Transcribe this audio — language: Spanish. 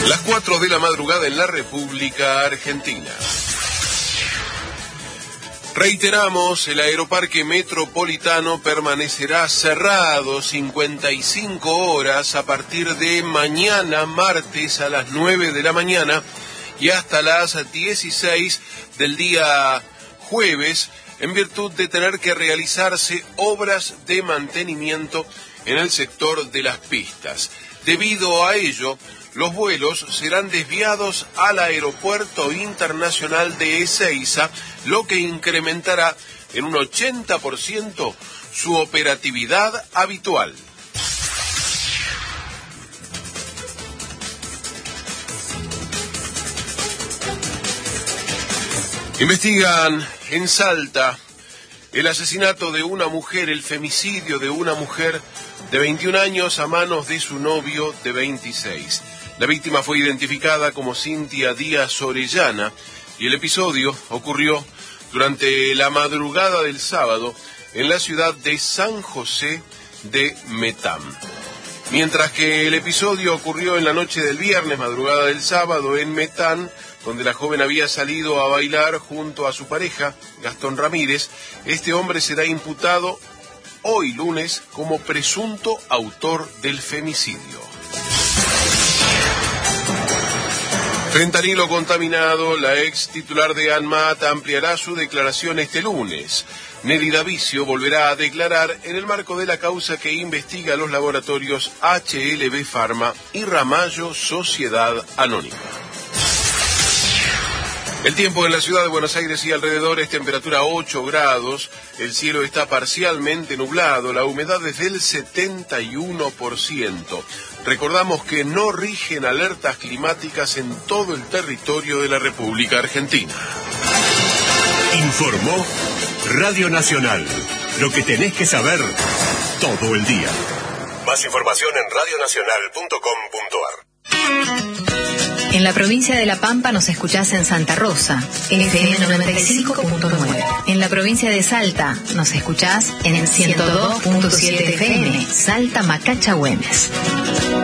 Las 4 de la madrugada en la República Argentina. Reiteramos, el Aeroparque Metropolitano permanecerá cerrado 55 horas a partir de mañana, martes, a las 9 de la mañana y hasta las 16 del día jueves, en virtud de tener que realizarse obras de mantenimiento en el sector de las pistas. Debido a ello, los vuelos serán desviados al Aeropuerto Internacional de Ezeiza, lo que incrementará en un 80% su operatividad habitual. Investigan en Salta el asesinato de una mujer, el femicidio de una mujer de 21 años a manos de su novio de 26. La víctima fue identificada como Cintia Díaz Orellana y el episodio ocurrió durante la madrugada del sábado en la ciudad de San José de Metán. Mientras que el episodio ocurrió en la noche del viernes, madrugada del sábado, en Metán, donde la joven había salido a bailar junto a su pareja, Gastón Ramírez, este hombre será imputado hoy lunes como presunto autor del femicidio. Fentanilo contaminado, la ex titular de ANMAT ampliará su declaración este lunes. Nelly Davicio volverá a declarar en el marco de la causa que investiga los laboratorios HLB Pharma y Ramallo Sociedad Anónima. El tiempo en la ciudad de Buenos Aires y alrededores, temperatura 8 grados, el cielo está parcialmente nublado, la humedad es del 71%. Recordamos que no rigen alertas climáticas en todo el territorio de la República Argentina. Informó Radio Nacional, lo que tenés que saber todo el día. Más información en radionacional.com.ar. En la provincia de La Pampa nos escuchás en Santa Rosa, FM 95.9. En la provincia de Salta nos escuchás en el 102.7 FM, Salta Macacha Güemes.